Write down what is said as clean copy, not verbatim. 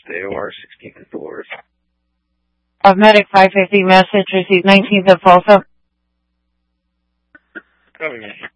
AOR 16th floors. Medic 550, message received 19th of Folsom. Copy, man.